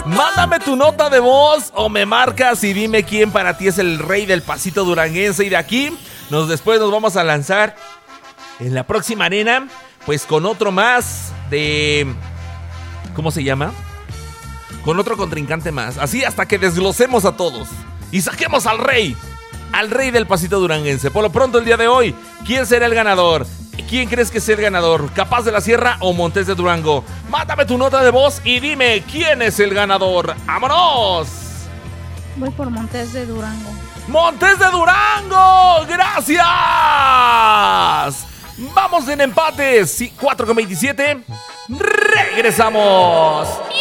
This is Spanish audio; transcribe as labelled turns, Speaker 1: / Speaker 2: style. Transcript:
Speaker 1: Mándame tu nota de voz o me marcas y dime quién para ti es el rey del pasito duranguense. Y de aquí, después nos vamos a lanzar en la próxima arena, pues con otro más de... ¿Cómo se llama? Con otro contrincante más. Así hasta que desglosemos a todos y saquemos al rey del pasito duranguense. Por lo pronto el día de hoy, ¿quién será el ganador? ¿Quién crees que sea el ganador? ¿Capaz de la Sierra o Montes de Durango? Mándame tu nota de voz y dime quién es el ganador. ¡Vámonos!
Speaker 2: Voy por Montes de Durango.
Speaker 1: ¡Montes de Durango! ¡Gracias! Vamos en empates. 4:27. Regresamos.